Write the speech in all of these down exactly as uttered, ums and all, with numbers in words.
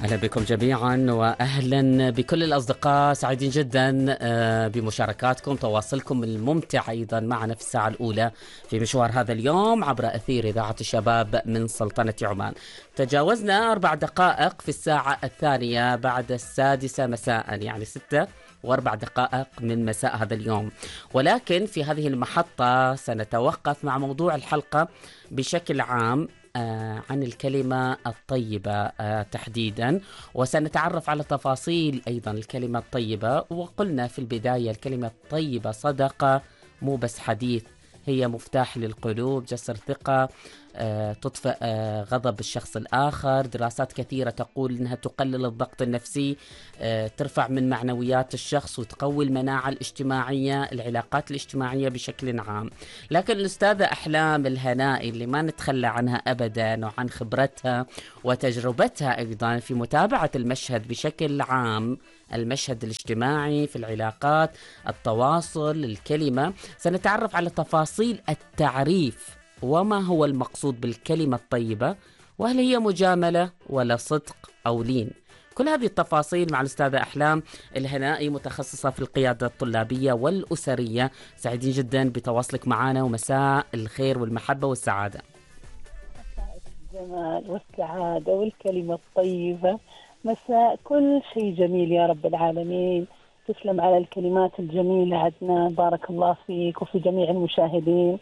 أهلا بكم جميعا وأهلا بكل الأصدقاء، سعيدين جدا بمشاركاتكم، تواصلكم الممتع أيضا معنا في الساعة الأولى في مشوار هذا اليوم عبر أثير إذاعة الشباب من سلطنة عمان. تجاوزنا أربع دقائق في الساعة الثانية بعد السادسة مساء، يعني ستة وأربع دقائق من مساء هذا اليوم، ولكن في هذه المحطة سنتوقف مع موضوع الحلقة بشكل عام آه عن الكلمة الطيبة آه تحديدا، وسنتعرف على تفاصيل أيضا الكلمة الطيبة. وقلنا في البداية الكلمة الطيبة صدقة، مو بس حديث، هي مفتاح للقلوب، جسر ثقة، آه، تطفئ آه، غضب الشخص الآخر. دراسات كثيرة تقول أنها تقلل الضغط النفسي، آه، ترفع من معنويات الشخص وتقوي المناعة الاجتماعية، العلاقات الاجتماعية بشكل عام. لكن الأستاذة أحلام الهنائي اللي ما نتخلى عنها أبدا وعن خبرتها وتجربتها أيضا في متابعة المشهد بشكل عام، المشهد الاجتماعي في العلاقات، التواصل، الكلمة، سنتعرف على تفاصيل التعريف وما هو المقصود بالكلمة الطيبة، وهل هي مجاملة ولا صدق أو لين. كل هذه التفاصيل مع الأستاذة أحلام الهنائي، متخصصة في القيادة الطلابية والأسرية. سعيدين جدا بتواصلك معنا، ومساء الخير والمحبة والسعادة. مساء الجمال والسعادة والكلمة الطيبة، مساء كل شيء جميل يا رب العالمين. تسلم على الكلمات الجميلة عدنان، بارك الله فيك وفي جميع المشاهدين.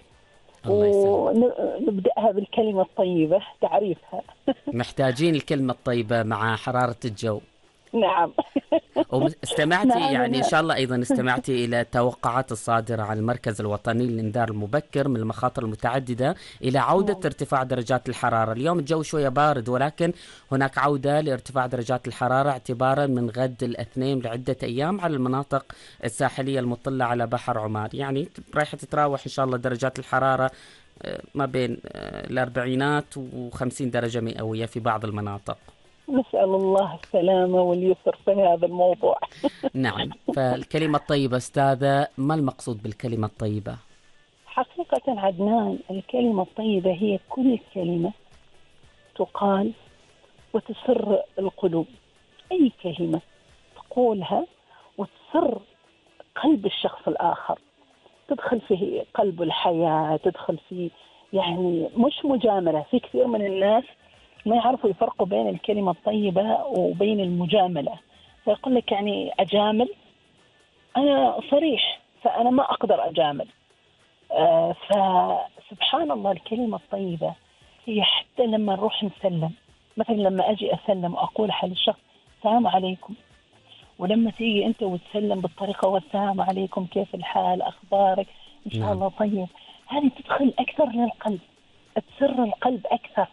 ونبدأها بالكلمة الطيبة، تعريفها. محتاجين الكلمة الطيبة مع حرارة الجو. نعم. استمعتي نعم يعني إن نعم. شاء الله أيضا استمعتي إلى التوقعات الصادرة عن المركز الوطني للإنذار المبكر من المخاطر المتعددة إلى عودة نعم. ارتفاع درجات الحرارة. اليوم الجو شوية بارد، ولكن هناك عودة لارتفاع درجات الحرارة اعتبارا من غد الاثنين لعدة أيام على المناطق الساحلية المطلة على بحر عمان. يعني رايحة تتراوح إن شاء الله درجات الحرارة ما بين الأربعينات وخمسين درجة مئوية في بعض المناطق. نسأل الله السلامة واليسر في هذا الموضوع. نعم. فالكلمة الطيبة أستاذة، ما المقصود بالكلمة الطيبة؟ حقيقة عدنان، الكلمة الطيبة هي كل كلمة تقال وتسر القلوب. أي كلمة تقولها وتسر قلب الشخص الآخر، تدخل في قلب الحياة، تدخل في يعني مش مجاملة. في كثير من الناس ما يعرفوا يفرقوا بين الكلمة الطيبة وبين المجاملة، فيقول لك يعني أجامل، أنا صريح فأنا ما أقدر أجامل. آه فسبحان الله، الكلمة الطيبة هي حتى لما نروح نسلم، مثلا لما أجي أسلم وأقول حال الشخص السلام عليكم، ولما تيجي أنت وتسلم بالطريقة والسلام عليكم، كيف الحال، أخبارك، إن شاء نعم. الله طيب، هذه تدخل أكثر للقلب، تسر القلب أكثر.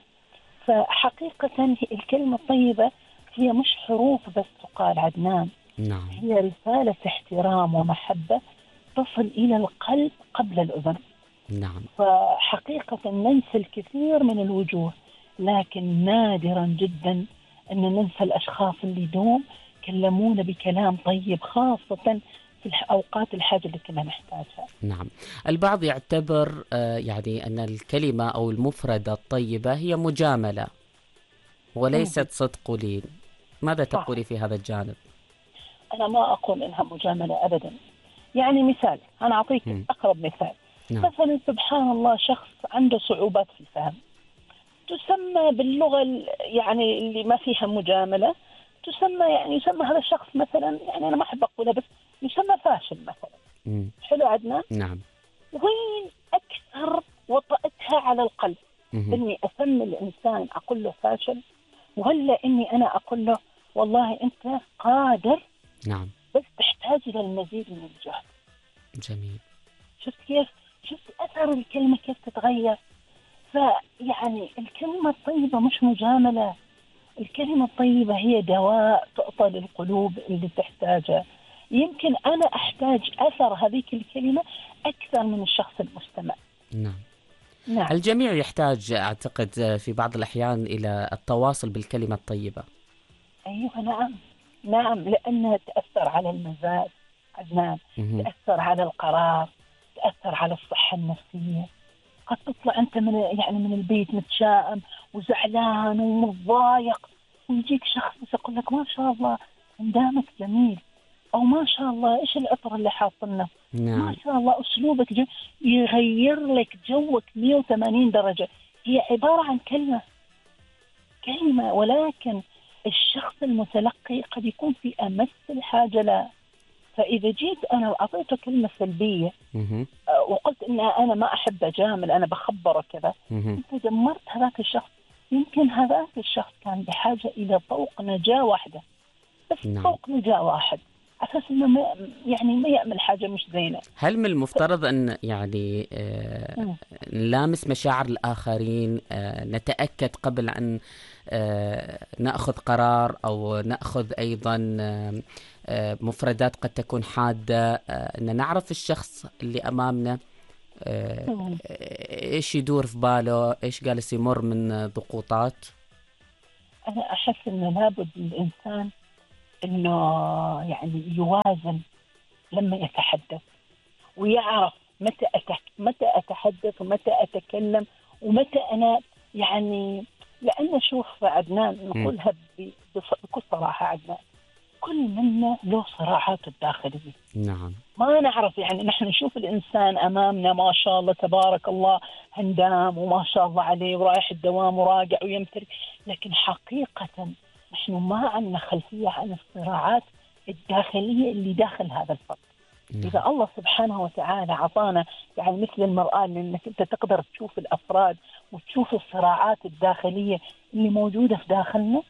فحقيقة الكلمة الطيبة هي مش حروف بس تقال عدنان، نعم. هي رسالة احترام ومحبة تصل إلى القلب قبل الأذن. نعم. فحقيقة ننسى الكثير من الوجوه، لكن نادرا جدا أن ننسى الأشخاص اللي دوم كلمونا بكلام طيب، خاصة في أوقات الحاجة اللي كنا نحتاجها. نعم. البعض يعتبر آه يعني أن الكلمة أو المفردة الطيبة هي مجاملة وليست صدق لين. ماذا صح. تقولي في هذا الجانب؟ أنا ما أقول إنها مجاملة أبدا. يعني مثال، أنا أعطيك م. أقرب مثال. نعم. مثلا سبحان الله، شخص عنده صعوبات في الفهم، تسمى باللغة يعني اللي ما فيها مجاملة، تسمى يعني يسمى هذا الشخص مثلا، يعني أنا ما أحب أقولها بس يسمى فاشل مثلا. م. حلو عدنا؟ نعم. وين أكثر وطأتها على القلب؟ م. إني أسمي الإنسان أقول له فاشل، ولا إني أنا أقول له والله أنت قادر، نعم، بس تحتاج إلى المزيد من الجهد. جميل. شفت كيف؟ شفت أثر الكلمة كيف تتغير؟ فيعني الكلمة الطيبة مش مجاملة، الكلمة الطيبة هي دواء تعطى للقلوب اللي تحتاجه. يمكن أنا أحتاج أثر هذيك الكلمة أكثر من الشخص المستمع. نعم. نعم. الجميع يحتاج أعتقد في بعض الأحيان إلى التواصل بالكلمة الطيبة. أيوة نعم نعم، لأنها تأثر على المزاج عدنان، تأثر على القرار، تأثر على الصحة النفسية. قد تطلع أنت من يعني من البيت متشائم وزعلان ومتضايق، ويجيك شخص بس يقول لك ما شاء الله اندامك جميل، أو ما شاء الله إيش العطر اللي حاطنه، نعم. ما شاء الله أسلوبك جميل، يغير لك جوك مية وثمانين درجة. هي عبارة عن كلمة كلمة ولكن الشخص المتلقي قد يكون في أمس الحاجة له. فإذا جيت أنا وأعطيته كلمة سلبية وقلت إن أنا ما أحب أجامل، أنا بخبره كذا، أنت دمرت هذاك الشخص. يمكن هذاك الشخص كان بحاجة إلى طوق نجاة واحدة بس. نعم. طوق نجاة واحد أساس إنه ما يعني ما يعمل حاجة مش زينة. هل من المفترض أن يعني آه نلامس مشاعر الآخرين، آه نتأكد قبل أن آه نأخذ قرار أو نأخذ أيضا آه آه مفردات قد تكون حادة، آه أن نعرف الشخص اللي أمامنا آه إيش يدور في باله، إيش جالس يمر من ضغوطات؟ أنا أحس إنه لابد للإنسان إنه يعني يوازن لما يتحدث، ويعرف متى أتك... متى أتحدث ومتى أتكلم ومتى أنا يعني. لأن شوف عدنان نقولها ب... بكل صراحة عدنان، كل منا له صراعاته الداخلية. نعم. ما نعرف يعني نحن نشوف الإنسان أمامنا ما شاء الله تبارك الله هندام وما شاء الله عليه ورايح الدوام وراجع ويمتلك، لكن حقيقة نحن ما عندنا خلفية عن الصراعات الداخلية اللي داخل هذا الفرد. نعم. إذا الله سبحانه وتعالى عطانا يعني مثل المرآة لأنك أنت تقدر تشوف الأفراد وتشوف الصراعات الداخلية اللي موجودة في داخلنا،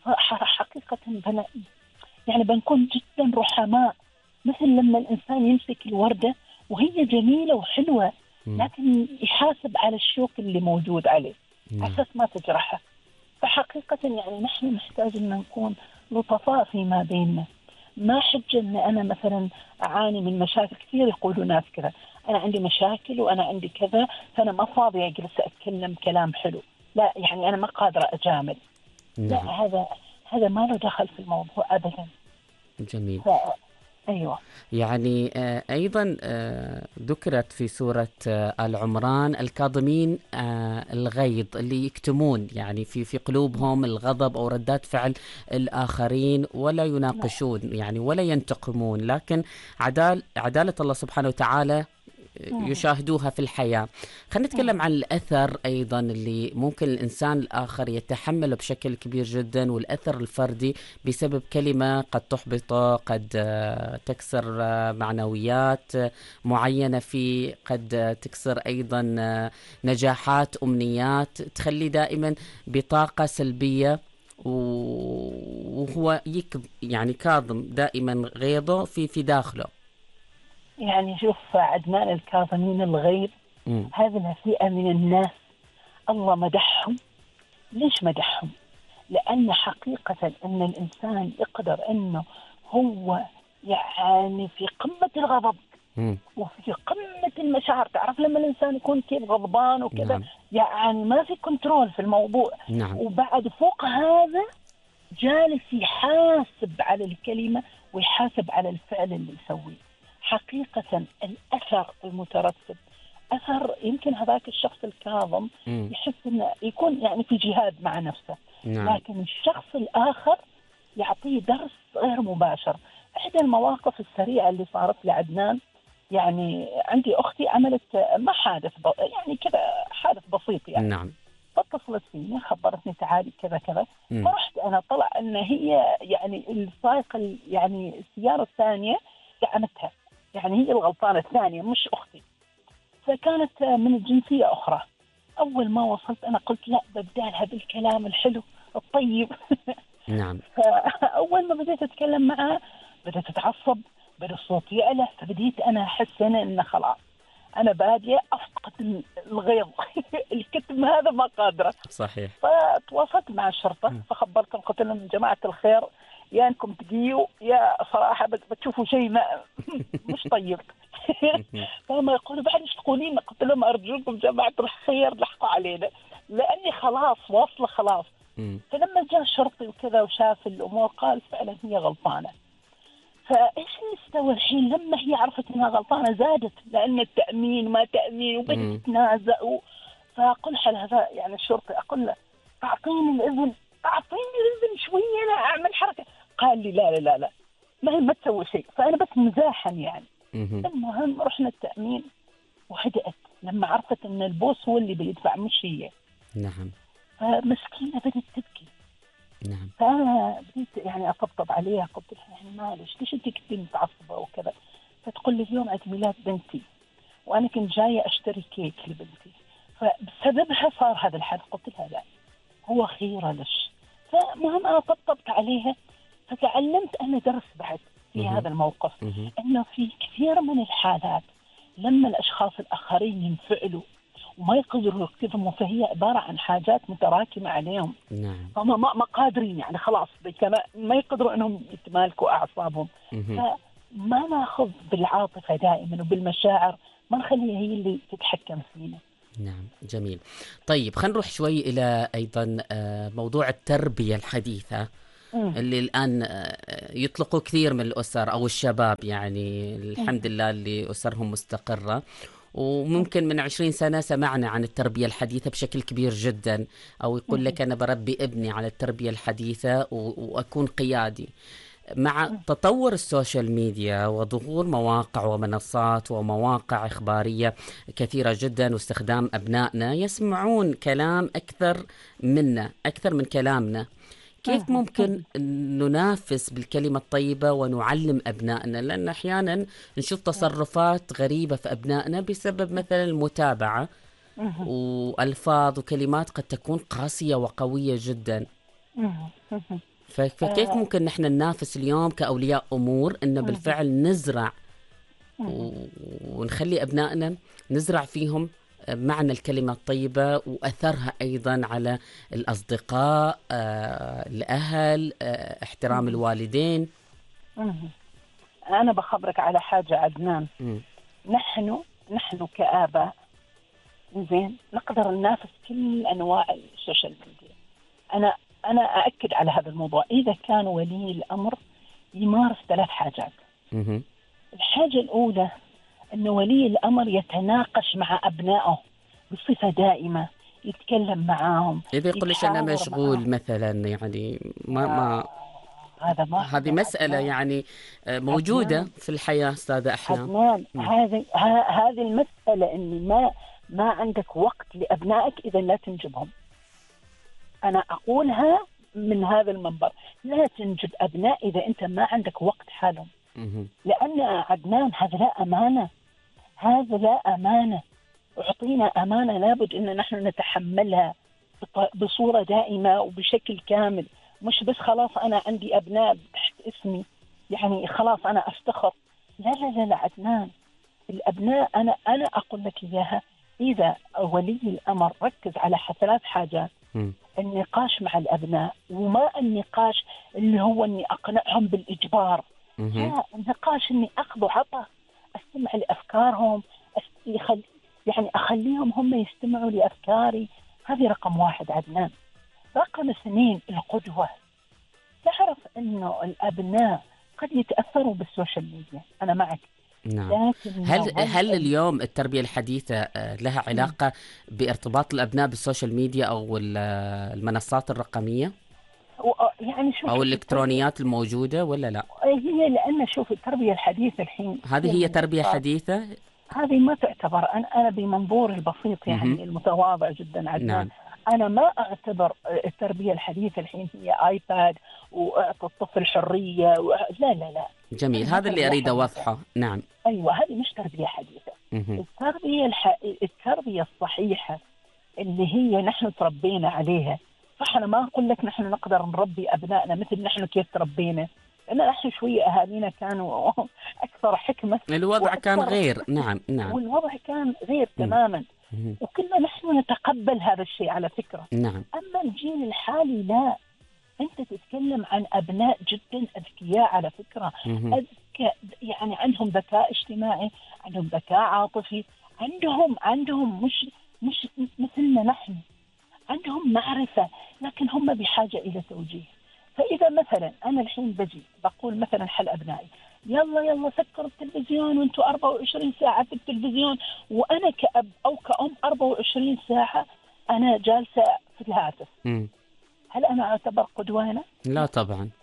حقيقة بنا يعني بنكون جدا رحماء، مثل لما الإنسان يمسك الوردة وهي جميلة وحلوة لكن يحاسب على الشوك اللي موجود عليه أساس ما تجرحه. فحقيقة يعني نحن نحتاج أن نكون لطفاء فيما بيننا. ما حجة أن أنا مثلا أعاني من مشاكل كثير، يقولوا ناس كذا أنا عندي مشاكل وأنا عندي كذا فأنا ما فاضي أجلس أتكلم كلام حلو، لا يعني أنا ما قادرة أجامل. نعم. لا هذا هذا ما له دخل في الموضوع أبدا. جميل. ف... أيوة. يعني آه أيضا آه ذكرت في سورة آه آل عمران الكاظمين آه الغيظ اللي يكتمون يعني في في قلوبهم الغضب أو ردات فعل الآخرين ولا يناقشون يعني ولا ينتقمون، لكن عدال عدالة الله سبحانه وتعالى يشاهدوها في الحياة. خلينا نتكلم عن الأثر أيضا اللي ممكن الإنسان الآخر يتحمله بشكل كبير جدا، والأثر الفردي بسبب كلمة قد تحبطه، قد تكسر معنويات معينة فيه، قد تكسر أيضا نجاحات أمنيات، تخلي دائما بطاقة سلبية وهو يكب يعني كاظم دائما غيظه في في داخله. يعني شوف عدنان الكاظمين الغيظ هذه فئة من الناس الله مدحهم. ليش مدحهم؟ لأن حقيقة أن الإنسان يقدر أنه هو يعني في قمة الغضب م. وفي قمة المشاعر. تعرف لما الإنسان يكون كيف غضبان وكذا نعم. يعني ما في كنترول في الموضوع نعم. وبعد فوق هذا جالس يحاسب على الكلمة ويحاسب على الفعل اللي يسويه. حقيقة الأثر المترتب أثر يمكن هذاك الشخص الكاظم م. يحس إنه يكون يعني في جهاد مع نفسه نعم. لكن الشخص الآخر يعطيه درس غير مباشر. إحدى المواقف السريعة اللي صارت لعدنان، يعني عندي أختي عملت ما حادث ب... يعني كذا حادث بسيط يعني نعم. فاتصلت فيني خبرتني تعالي كذا كذا، فرحت أنا طلع أن هي يعني السائق يعني السيارة الثانية دعمتها، يعني هي الغلطانة الثانية مش أختي، فكانت من الجنسية أخرى. أول ما وصلت أنا قلت لا ببدالها بالكلام الحلو الطيب نعم. فأول ما بديت أتكلم معها بدأت أتعصب، بدأ الصوت يعلى، فبديت أنا أحس هنا إن خلاص أنا بادية أفقد الغيظ الكتم هذا ما قادرة. صحيح. فتواصلت مع الشرطة م. فخبرتهم قلت لهم جماعة الخير يا أنكم تجيوا يا صراحة بتشوفوا شيء ما مش طيب فهم يقولوا بعد إيش تقولين؟ قلت لهم أرجوكم جماعة الخير لحقوا علينا لأني خلاص واصلة خلاص. م. فلما جاء الشرطي وكذا وشاف الأمور قال فعلا هي غلطانة. فإيش نستوى الحين لما هي عرفت إنها غلطانة زادت لأن التأمين ما تأمين وبدأت تتنازع. فأقول حل هذا يعني الشرطي أقول له أعطيني الإذن أعطيني الإذن شوي لي لا لا لا لا ما هي ما تسوي شيء، فأنا بس مزاحا يعني. مهم. المهم رحنا التأمين وهدأت لما عرفت أن البوس هو اللي بيدفع مش هي. نعم. فمسكينة بدت تبكي. نعم. فأنا بديت يعني أطبطب عليها، قلت لها يعني معلش ليش أنت كنتي متعصبة وكذا؟ فتقول لي اليوم عيد ميلاد بنتي وأنا كنت جاية أشتري كيك لبنتي، فبسببها صار هذا الحدث. قلت لها لا هو خيرة لش. فمهم أنا طبطبت عليها. فتعلمت أنا درس بعد في مهم. هذا الموقف، مهم. أنه في كثير من الحالات لما الأشخاص الآخرين ينفعلوا وما يقدروا يكتظموا، فهي عبارة عن حاجات متراكمة عليهم. نعم. هم ما ما قادرين يعني خلاص كما ما يقدروا أنهم يتمالكوا أعصابهم. مهم. فما ناخذ بالعاطفة دائما وبالمشاعر، ما نخليها هي اللي تتحكم فينا. نعم جميل. طيب خلينا نروح شوي إلى أيضا آه، موضوع التربية الحديثة مم. اللي الآن آه، يطلقوا كثير من الأسر أو الشباب، يعني الحمد لله اللي أسرهم مستقرة، وممكن من عشرين سنة سمعنا عن التربية الحديثة بشكل كبير جدا، أو يقول لك أنا بربي ابني على التربية الحديثة و- وأكون قيادي. مع تطور السوشيال ميديا وظهور مواقع ومنصات ومواقع إخبارية كثيرة جدا، واستخدام أبنائنا يسمعون كلام أكثر منا، أكثر من كلامنا، كيف ممكن ننافس بالكلمة الطيبة ونعلم أبنائنا؟ لأن أحيانا نشوف تصرفات غريبة في أبنائنا بسبب مثلا المتابعة، وألفاظ وكلمات قد تكون قاسية وقوية جدا. فكيف ممكن نحن ننافس اليوم كأولياء أمور إنه بالفعل نزرع ونخلي أبنائنا نزرع فيهم معنى الكلمة الطيبة وأثرها أيضا على الأصدقاء، آه، الأهل، آه، احترام الوالدين؟ أنا بخبرك على حاجة عدنان. م. نحن نحن كآباء زين نقدر ننافس كل أنواع السوشيال ميديا. أنا أنا أأكد على هذا الموضوع. إذا كان ولي الأمر يمارس ثلاث حاجات. م. الحاجة الأولى أن ولي الأمر يتناقش مع أبنائه بصفة دائمة، يتكلم معاهم. إذا يقول ليش أنا مشغول معهم مثلا، يعني ما ما هذا ما هذه مسألة عدنان. يعني موجودة عدنان. في الحياة أستاذة أحلام. عدنان هذه هذه المسألة إن ما ما عندك وقت لأبنائك إذا لا تنجبهم. أنا أقولها من هذا المنبر، لا تنجب أبناء إذا أنت ما عندك وقت حالهم. لأن عدنان هذا لا أمانة، هذا لا أمانة. أعطينا أمانة لابد أن نحن نتحملها بصورة دائمة وبشكل كامل، مش بس خلاص أنا عندي أبناء تحت اسمي يعني خلاص أنا أفتخر. لا لا لا, لا عدنان، الأبناء أنا أنا أقول لك إياها. إذا ولي الأمر ركز على ثلاث حاجات: النقاش مع الأبناء، وما النقاش اللي هو أني أقنعهم بالإجبار، لا، النقاش أني أخذ عطا، أستمع لأفكارهم، يخل... يعني أخليهم هم يستمعوا لأفكاري. هذه رقم واحد عدنان. رقم اثنين القدوة. تعرف أنه الأبناء قد يتأثروا بالسوشيال ميديا، أنا معك. نعم. هل هل اليوم التربية الحديثة لها علاقة بارتباط الأبناء بالسوشيال ميديا أو المنصات الرقمية يعني شوف أو الإلكترونيات الموجودة ولا لا؟ هي لأن شوف التربية الحديثة الحين هذه هي تربية حديثة. هذه ما تعتبر. أنا أنا بمنظوري البسيط يعني م- المتواضع جدا عدنان. نعم. أنا ما أعتبر التربية الحديثة الحين هي آيباد وأعطي الطفل حرية و... لا لا لا. جميل، هذا اللي أريد أوضحه. نعم. أيوة، هذه مش تربية حديثة. م- التربية الح... التربية الصحيحة اللي هي نحن تربينا عليها. صح، أنا ما أقول لك نحن نقدر نربي أبنائنا مثل نحن كيف تربينا، لأن نحن شوية أهالينا كانوا أكثر حكمة، الوضع كان غير. نعم نعم، والوضع كان غير تماما، وكنا نحن نتقبل هذا الشيء على فكرة. نعم. أما الجيل الحالي لا، أنت تتكلم عن أبناء جدا أذكياء على فكرة، أذكى يعني عندهم ذكاء اجتماعي، عندهم ذكاء عاطفي، عندهم عندهم مش مش مثلنا نحن، عندهم معرفة، لكن هم بحاجة إلى توجيه. فإذا مثلا أنا الحين بجي بقول مثلا حل أبنائي يلا يلا سكروا التلفزيون وانتوا أربعة وعشرين ساعة في التلفزيون، وأنا كأب أو كأم أربعة وعشرين ساعة أنا جالسة في الهاتف، م. هل أنا أعتبر قدوة هنا؟ لا طبعا.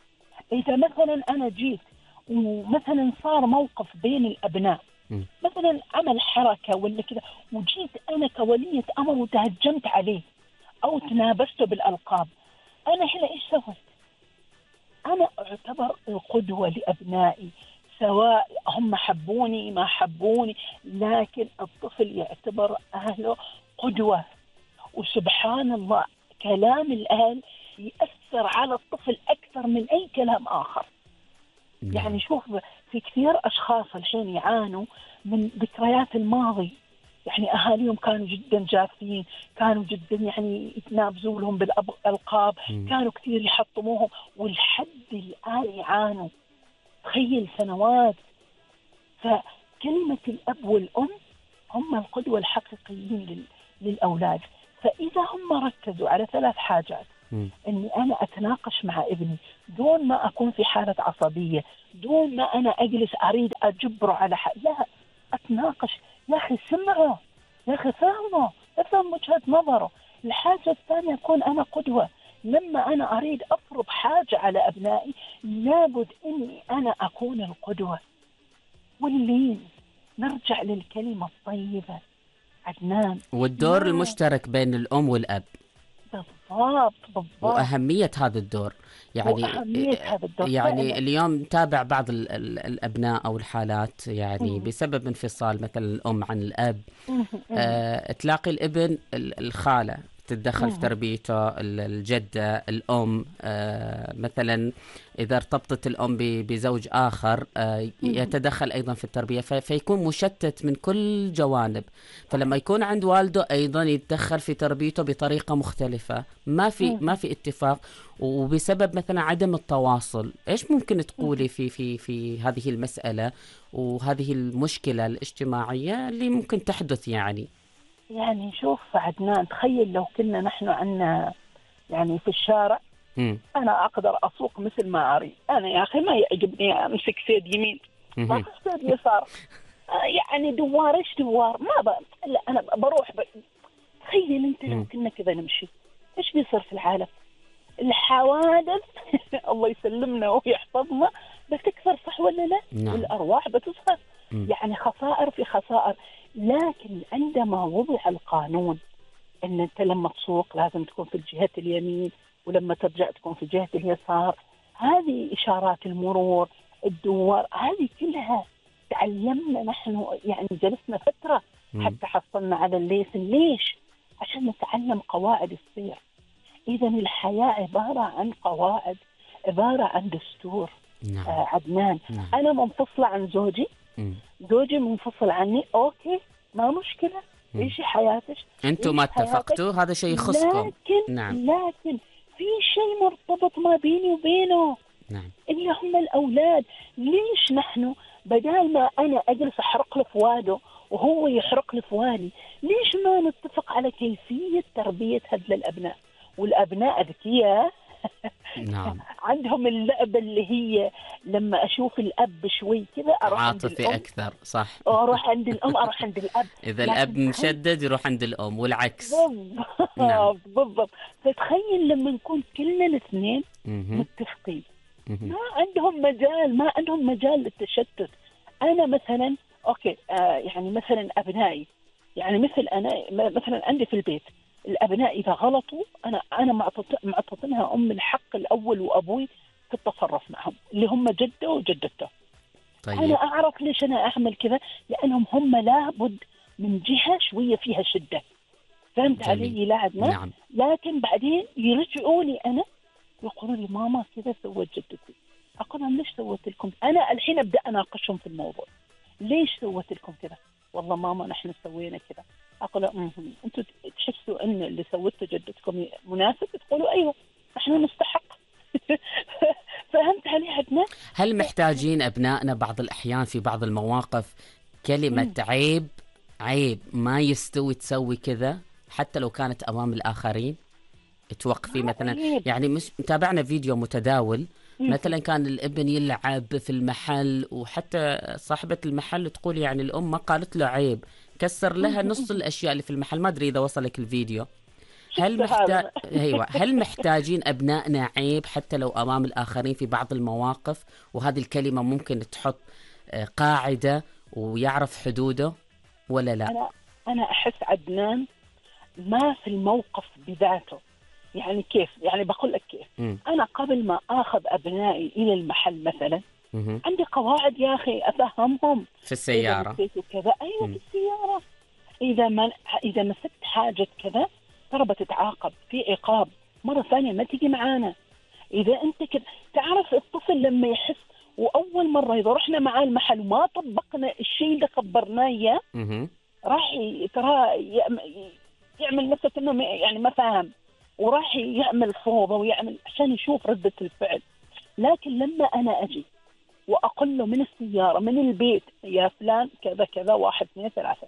إذا مثلا أنا جيت ومثلا صار موقف بين الأبناء، م. مثلا عمل حركة ولا كذا، وجيت أنا كولية أمر وتهجمت عليه أو تنابشته بالألقاب، أنا هنا إيش سويت؟ أنا أعتبر القدوة لأبنائي، سواء هم حبوني ما حبوني، لكن الطفل يعتبر أهله قدوة. وسبحان الله كلام الأهل يأثر على الطفل أكثر من أي كلام آخر. نعم. يعني شوف، في كثير أشخاص الحين يعانوا من ذكريات الماضي، يعني أهاليهم كانوا جدا جافين، كانوا جدا يعني يتنابزوا لهم بالألقاب، كانوا كثير يحطموهم، والحد الآن يعانوا. تخيل سنوات. فكلمة الأب والأم هم القدوة الحقيقيين للأولاد. فإذا هم ركزوا على ثلاث حاجات، أني أنا أتناقش مع ابني دون ما أكون في حالة عصبية، دون ما أنا أجلس أريد أجبره على حق، لا، أتناقش. يا أخي سمعه، يا أخي فهمه، افهم وجهة نظره. الحاجة الثانية أكون أنا قدوة. لما أنا أريد أفرض حاجة على أبنائي لابد أني أنا أكون القدوة. واللين نرجع للكلمة الطيبة عدنان، والدور المشترك بين الأم والأب. بالضبط بالضبط. وأهمية هذا الدور، يعني وأهمية هذا الدور يعني فعلا. اليوم نتابع بعض ال ال الأبناء أو الحالات، يعني مم. بسبب انفصال مثلا الأم عن الأب، مم. آه تلاقي الابن الخالة تتدخل في تربيته، الجدة، الأم، آه مثلا إذا ارتبطت الأم بزوج آخر آه يتدخل أيضا في التربية، فيكون مشتت من كل جوانب. فلما يكون عند والده أيضا يتدخل في تربيته بطريقة مختلفة، ما في ما في اتفاق، وبسبب مثلا عدم التواصل. إيش ممكن تقولي في في في هذه المسألة وهذه المشكلة الاجتماعية اللي ممكن تحدث؟ يعني يعني شوف عدنان، تخيل لو كنا نحن عنا يعني في الشارع، م. أنا أقدر أسوق مثل ما أريد. أنا يا أخي ما يعجبني أمسك سيد يمين ما سيد يسار، يعني دوار إيش دوار ما ب... لا أنا بروح ب... تخيل أنت لو كنا كذا نمشي، إيش بيصير في العالم؟ الحوادث الله يسلمنا ويحفظنا بتكثر، صح ولا لا؟ نعم. والأرواح بتصغر، يعني خسائر في خسائر. لكن عندما وضع القانون أن أنت لما تسوق لازم تكون في الجهة اليمين، ولما ترجع تكون في جهة اليسار، هذه إشارات المرور، الدوار، هذه كلها تعلمنا نحن، يعني جلسنا فترة حتى حصلنا على الليسن. ليش؟ عشان نتعلم قواعد السير. إذا الحياة عبارة عن قواعد، عبارة عن دستور. نعم. آه عدنان، نعم. أنا منفصلة عن زوجي، م. زوجي منفصل عني، أوكي ما مشكلة، عيشي حياتك، أنتوا ما اتفقتوا، هذا شيء يخصكم. لكن نعم. لكن في شيء مرتبط ما بيني وبينه. نعم. اللي هم الأولاد. ليش نحن بدال ما أنا أجلس أحرق له فواده وهو يحرق لي فوالي، ليش ما نتفق على كيفية تربية هذول الأبناء؟ والأبناء ذكية نعم. عندهم اللعبة اللي هي لما أشوف الأب شوي كذا أروح عند الأم، عاطفي أكثر، صح. أروح عند الأم، أروح عند الأب. إذا الأب مشدد يروح عند الأم والعكس. بالضبط. نعم. بالضبط. فتخيل لما نكون كلنا الاثنين متفقين، ما عندهم مجال ما عندهم مجال للتشتت. أنا مثلا أوكي آه يعني مثلا أبنائي، يعني مثل أنا مثلا عندي في البيت الأبناء إذا غلطوا أنا أنا معطتنها أم الحق الأول وأبوي في التصرف معهم، اللي هم جده وجدته. طيب. أنا أعرف ليش أنا أعمل كذا، لأنهم هم لابد من جهة شوية فيها شدة، فهمت علي لاعبنا؟ نعم. لكن بعدين يرجعوا لي أنا يقولوا لي ماما كذا سوت جدتي. أقول لهم ليش سوت لكم؟ أنا الحين أبدأ أناقشهم في الموضوع، ليش سوت لكم كذا؟ والله ماما نحن سوينا كذا. أقول لهم أنتوا تحسوا أن اللي سوته جدتكم مناسب؟ تقولوا أيوة نحن نستحق. فهمت علي عدنا؟ هل محتاجين أبنائنا بعض الأحيان في بعض المواقف كلمة م. عيب عيب ما يستوي تسوي كذا حتى لو كانت أمام الآخرين؟ توقفي مثلا عيب. يعني مش متابعنا فيديو متداول م. مثلا كان الابن يلعب في المحل وحتى صاحبة المحل تقول يعني الأم ما قالت له عيب، كسر لها نص الأشياء اللي في المحل. ما أدري إذا وصلك الفيديو. هل محتاج ايوه هل محتاجين ابنائنا عيب حتى لو امام الاخرين في بعض المواقف، وهذه الكلمه ممكن تحط آه، قاعده ويعرف حدوده ولا لا؟ انا انا احس عدنان ما في الموقف بذاته. يعني كيف؟ يعني بقول لك كيف. م. انا قبل ما اخذ ابنائي الى المحل مثلا م. عندي قواعد يا اخي افهمهم في السياره كذا. ايوه م. في السياره اذا ما اذا مسكت حاجه كذا ترى بتتعاقب في عقاب، مره ثانيه ما تيجي معانا. اذا انت كذا تعرف الطفل لما يحس، واول مره اذا رحنا معاه المحل وما طبقنا الشيء اللي خبرناه اياه راح ترى يعمل نفسه انه يعني ما فاهم، وراح يعمل فوضى ويعمل عشان يشوف ردة الفعل. لكن لما انا اجي واقول له من السياره من البيت يا فلان كذا كذا واحد اثنين ثلاثه،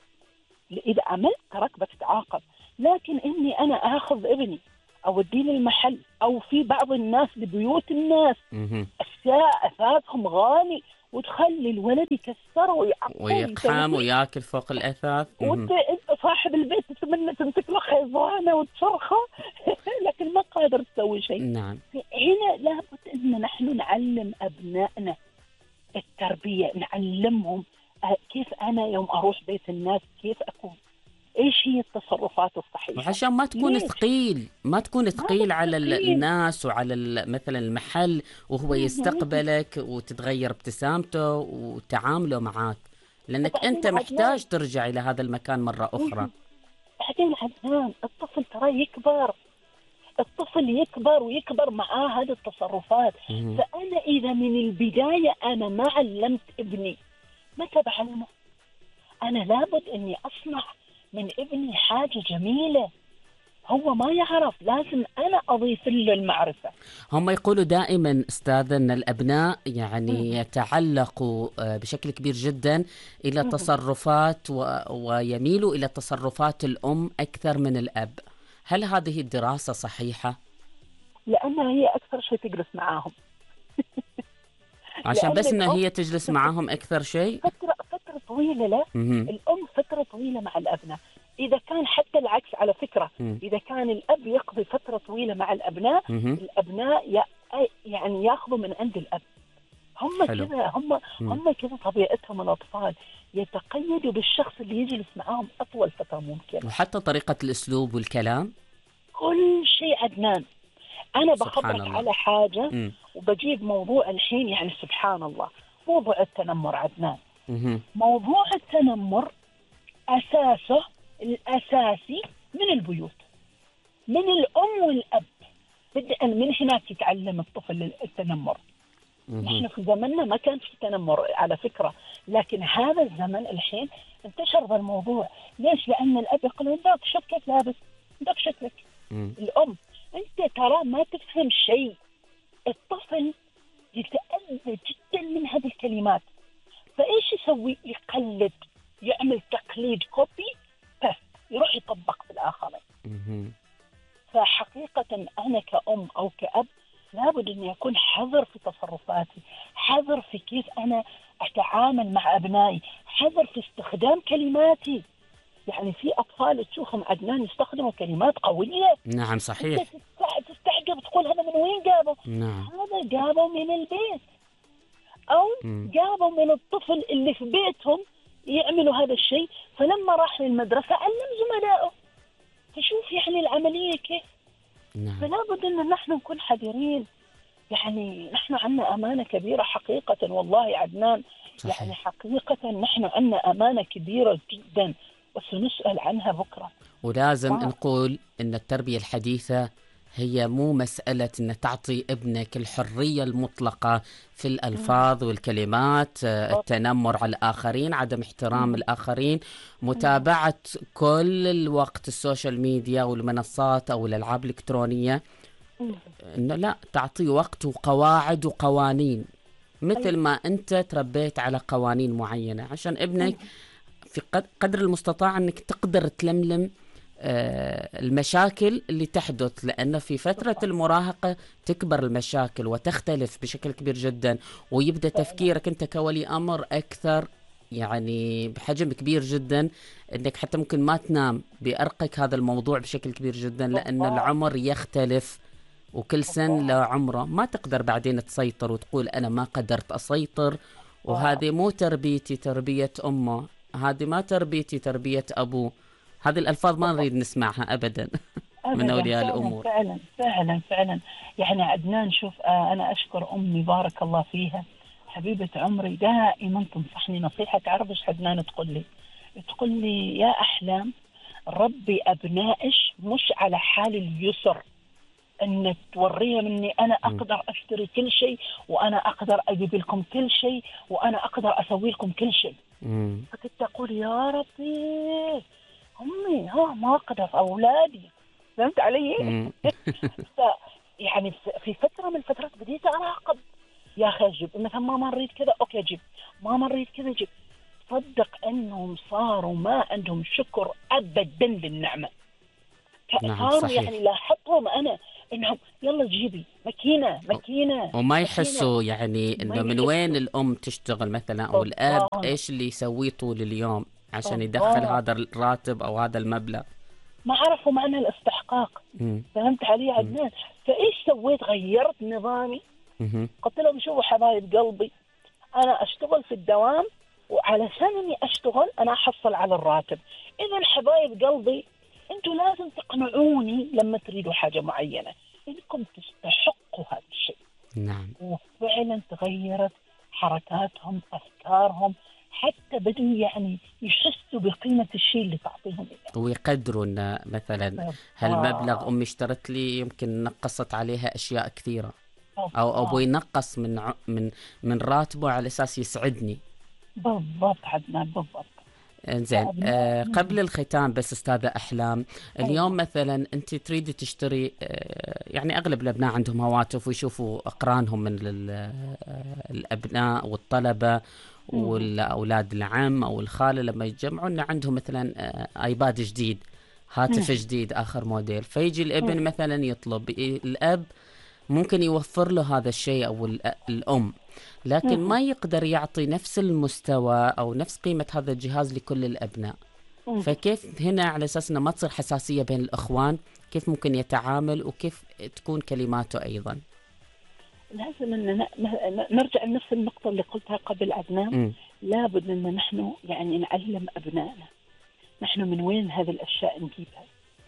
اذا عملت تراك بتتعاقب. لكن اني انا اخذ ابني اوديه للمحل، او في بعض الناس لبيوت الناس اشياء اثاثهم غالي وتخلي الولد يكسره ويعقل ويقحم وياكل فوق الاثاث، وانت صاحب البيت تتمنى تمسك له خيزانه وتصرخه لكن ما قادر تسوي شيء. نعم. هنا لابد ان نحن نعلم ابنائنا التربيه، نعلمهم كيف انا يوم اروح بيت الناس كيف اكون، ايش هي التصرفات الصحيحه، وعشان ما تكون ليش؟ ثقيل ما تكون ثقيل ما على ثقيل. الناس وعلى مثلا المحل وهو يستقبلك وتتغير ابتسامته وتعامله معك، لانك انت محتاج ترجع الى هذا المكان مره اخرى. بعدين عدنان الطفل ترى يكبر، الطفل يكبر ويكبر معاه هذه التصرفات. مم. فانا اذا من البدايه انا ما علمت ابني متى بعلمه؟ انا لابد اني اصنع من ابني حاجة جميلة هو ما يعرف، لازم أنا أضيف له المعرفة. هم يقولوا دائما أستاذ أن الأبناء يعني يتعلقوا بشكل كبير جدا إلى تصرفات و... ويميلوا إلى تصرفات الأم أكثر من الأب. هل هذه الدراسة صحيحة؟ لأنها هي أكثر شيء تجلس معاهم عشان بس أن هي تجلس معاهم أكثر شيء؟ فترة, فترة طويلة. لا الأم فترة طويلة مع الأبناء. إذا كان حتى العكس على فكرة، م. إذا كان الأب يقضي فترة طويلة مع الأبناء، م. الأبناء يعني يأخذوا من عند الأب. هم كذا، هم هم كذا طبيعتهم الأطفال، يتقيدوا بالشخص اللي يجلس معاهم أطول فترة ممكن. وحتى طريقة الأسلوب والكلام، كل شيء. عدنان أنا بخبرك على حاجة م. وبجيب موضوع الحين، يعني سبحان الله، موضوع التنمر عدنان. م. موضوع التنمر أساسه الأساسي من البيوت، من الأم والأب. بدءا من هناك يتعلم الطفل التنمر. نحن في زمننا ما كان في تنمر على فكرة، لكن هذا الزمن الحين انتشر ذا الموضوع. ليش؟ لأن الأب يقول انت شوف كيف لابس، انت شكلك. الأم انت ترى ما تفهم شيء. الطفل يتأذى جدا من هذه الكلمات، فإيش يسوي؟ يقلد، يعمل تقليد، كوبي بس، يروح يطبق في الآخرين. فحقيقة أنا كأم أو كأب لابد أن يكون حذر في تصرفاتي، حذر في كيف أنا أتعامل مع أبنائي، حذر في استخدام كلماتي. يعني في أطفال تشوفهم عدنان يستخدموا كلمات قوية. نعم صحيح. تستعجب تقول هذا من وين جابه؟ نعم. هذا جابه من البيت، أو م. جابه من الطفل اللي في بيتهم يعملوا هذا الشيء، فلما راح للمدرسة علم زملائه. تشوف يعني العملية كيف؟ نعم. فلا بد أن نحن نكون حذرين. يعني نحن عنا أمانة كبيرة حقيقة والله عدنان. صحيح. يعني حقيقة نحن عنا أمانة كبيرة جدا وسنسأل عنها بكرة. ولازم آه. نقول أن التربية الحديثة هي مو مسألة أن تعطي ابنك الحرية المطلقة في الألفاظ والكلمات، التنمر على الآخرين، عدم احترام الآخرين، متابعة كل الوقت السوشيال ميديا والمنصات أو الألعاب الإلكترونية. إنه لا، تعطي وقت وقواعد وقوانين، مثل ما أنت تربيت على قوانين معينة عشان ابنك في قدر المستطاع أنك تقدر تلملم المشاكل اللي تحدث، لأن في فترة المراهقة تكبر المشاكل وتختلف بشكل كبير جدا، ويبدأ تفكيرك أنت كولي أمر أكثر يعني بحجم كبير جدا، انك حتى ممكن ما تنام بأرقك هذا الموضوع بشكل كبير جدا، لأن بالضبط. العمر يختلف وكل سن له بالضبط. عمره، ما تقدر بعدين تسيطر وتقول أنا ما قدرت أسيطر. بالضبط. وهذه مو تربيتي تربية أمه، هذه ما تربيتي تربية أبوه. هذه الألفاظ ما بالضبط. نريد نسمعها أبدا من أبدا، أولياء فعلا الأمور. فعلا فعلا فعلا. يعني عدنان، شوف، آه أنا أشكر أمي بارك الله فيها، حبيبة عمري، دائما تنصحني نصيحة. تعرف إيش عدنان تقول لي؟ تقول لي يا أحلام، ربي أبنائش مش على حال اليسر، أن توريهم أني أنا م- أقدر أشتري كل شيء، وأنا أقدر أجيب لكم كل شيء، وأنا أقدر أسوي لكم كل شيء. م- فكنت أقول يا ربي، أمي ها ما أقدر أولادي. فهمت علي؟ م. ف يعني في فترة من الفترات بديت أراقب، يا أخي أجيب مثلا، ما مريت كذا أوكي أجيب، ما مريت كذا أجيب. صدق أنهم صاروا ما عندهم شكر أبدا للنعمة. نعم صاروا يعني صحيح. لاحظتهم أنا إنهم يلا جيبي ماكينة ماكينة وما ماكينة. يحسوا يعني ما انه من وين يحسوا. الام تشتغل مثلا او الاب بالضبط. ايش اللي يسويه طول اليوم عشان يدخل بالضبط. هذا الراتب او هذا المبلغ. ما عرفوا معنى الاستحقاق. مم. فهمت علي يا مم. عدنان؟ فإيش سويت؟ غيرت نظامي. مم. قلت لهم شوفوا حبايب قلبي، أنا أشتغل في الدوام، وعلشان إني أشتغل أنا أحصل على الراتب. إذا حبايب قلبي، أنتوا لازم تقنعوني لما تريدوا حاجة معينة إنكم تستحقوا هذا الشيء. نعم. وفعلا تغيرت حركاتهم، أفكارهم، حتى بدوا يعني يحسوا بقيمة الشيء اللي تعطيهم إياه. ويقدروا ان مثلا هالمبلغ امي اشترت لي يمكن نقصت عليها اشياء كثيرة، او ابوي نقص من ع- من من راتبه على اساس يسعدني. بالضبط عدنان، بالضبط. انزين، آه قبل الختام بس استاذة احلام، اليوم مثلا انت تريدي تشتري، آه يعني اغلب الابناء عندهم هواتف ويشوفوا اقرانهم من ال- آه، الابناء والطلبة والاولاد العم او الخالة لما يتجمعوا ان عندهم مثلا آه ايباد جديد، هاتف جديد اخر موديل، فيجي الابن مثلا يطلب، الاب ممكن يوفر له هذا الشيء أو الأم، لكن ما يقدر يعطي نفس المستوى أو نفس قيمة هذا الجهاز لكل الأبناء. فكيف هنا على أساس أنه ما تصير حساسية بين الأخوان، كيف ممكن يتعامل وكيف تكون كلماته أيضا؟ لازم أن نرجع لنفس النقطة اللي قلتها قبل عدنان. لابد أن نحن يعني نعلم أبنائنا نحن من وين هذه الأشياء نجيبها،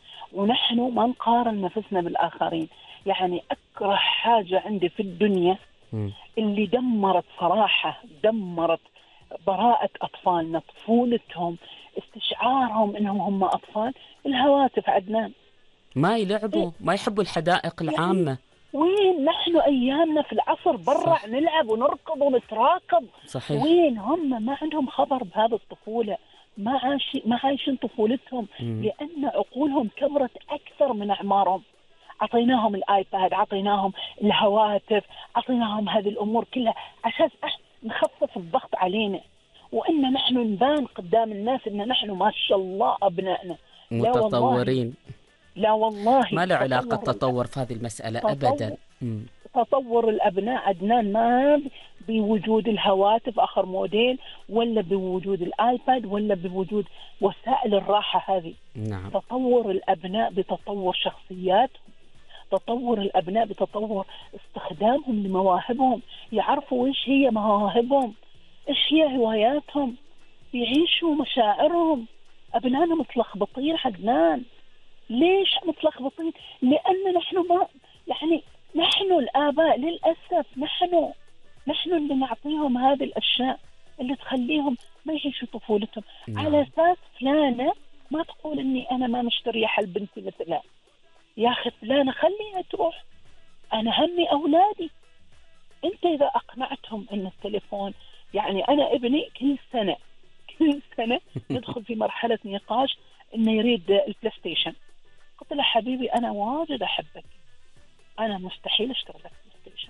ونحن ما نقارن نفسنا بالآخرين. يعني أكره حاجة عندي في الدنيا م. اللي دمرت صراحة، دمرت براءة أطفالنا، طفولتهم، استشعارهم إنهم هم أطفال، الهواتف عدنان. ما يلعبوا، ما يحبوا الحدائق العامة. وين نحن أيامنا في العصر برع نلعب ونركض ونتراكض. صحيح. وين هم؟ ما عندهم خبر بهذه الطفولة، ما عايشين ما عايشين طفولتهم. م. لأن عقولهم كبرت أكثر من أعمارهم. عطيناهم الآيباد، عطيناهم الهواتف، عطيناهم هذه الأمور كلها عشان نخفف الضغط علينا، وإن نحن نبان قدام الناس إن نحن ما شاء الله أبنائنا متطورين. لا والله، ما له علاقة تطور في هذه المسألة تطور أبدا. تطور الأبناء عدنان ما بوجود الهواتف آخر موديل، ولا بوجود الآيباد، ولا بوجود وسائل الراحة هذه. نعم. تطور الأبناء بتطور شخصياتهم، تطور الأبناء بتطور استخدامهم لمواهبهم، يعرفوا إيش هي مواهبهم، إيش هي هواياتهم، يعيشوا مشاعرهم. أبنائنا متلخبطين عدنان. ليش متلخبطين؟ لأن نحن ما يعني نحن الآباء للأسف نحن نحن اللي نعطيهم هذه الأشياء اللي تخليهم ما يعيشوا طفولتهم. نعم. على أساس فلانة ما تقول إني أنا ما مشترية حل بنتي مثلها. يا أخي فلانة خليها تروح، أنا همي أولادي. أنت إذا أقنعتهم أن التليفون، يعني أنا ابني كل سنة كل سنة ندخل في مرحلة نقاش إنه يريد البلاي ستيشن. قلت له حبيبي أنا واجد أحبك، أنا مستحيل أشتري لك بلاي ستيشن.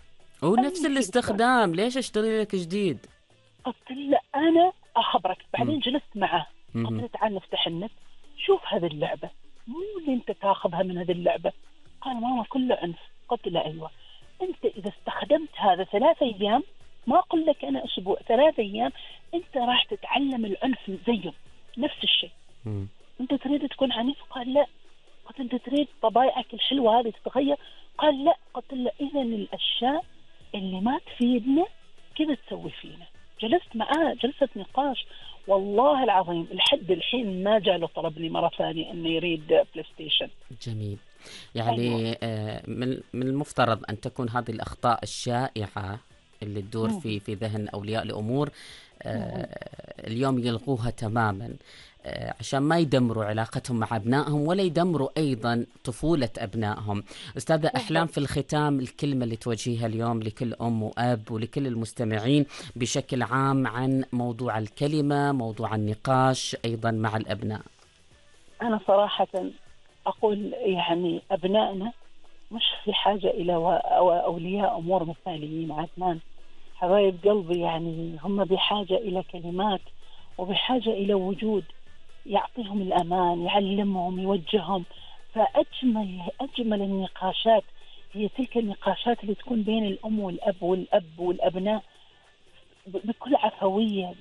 ونفس الاستخدام، ليش أشتري لك جديد؟ قلت له أنا أخبرك. بعدين جلست معه قلت له تعال نفتح النت، شوف هذه اللعبة، مو اللي أنت تاخذها من هذه اللعبة. قال ماما كله عنف. قلت له أيوة، أنت إذا استخدمت هذا ثلاثة أيام ما أقول لك أنا أسبوع، ثلاثة أيام أنت راح تتعلم العنف زيهم نفس الشيء. م. أنت تريد تكون عنيف؟ قال لا. قلت أنت تريد طبائعك الحلوة هذه تتغير؟ قال لا. قلت له إذا الأشياء اللي ما تفيدنا كذا تسوي فينا. جلست معاه جلسة نقاش، والله العظيم لحد الحين ما جاء له طلبني مرة ثانية أنه يريد بلاي ستيشن. جميل. يعني آه من من المفترض أن تكون هذه الأخطاء الشائعة اللي تدور في في ذهن أولياء الأمور آه اليوم يلغوها تماما، آه عشان ما يدمروا علاقتهم مع أبنائهم ولا يدمروا أيضا طفولة أبنائهم. أستاذة أحلام، في الختام الكلمة اللي توجهها اليوم لكل أم وأب ولكل المستمعين بشكل عام عن موضوع الكلمة، موضوع النقاش أيضا مع الأبناء. أنا صراحة أقول يعني أبنائنا مش في حاجة إلى أولياء أمور مثاليين عدنان، حبايب قلبي، يعني هم بحاجة إلى كلمات وبحاجة إلى وجود يعطيهم الأمان، يعلمهم، يوجههم. فأجمل أجمل النقاشات هي تلك النقاشات اللي تكون بين الأم والأب والأب والأبناء بكل عفوية،